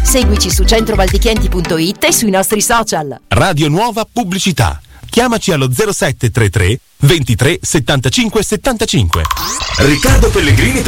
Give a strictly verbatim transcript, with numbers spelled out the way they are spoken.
Seguici su centrovaldichienti punto it e sui nostri social. Radio Nuova Pubblicità. Chiamaci allo zero sette tre tre ventitré settantacinque settantacinque. Riccardo Pellegrini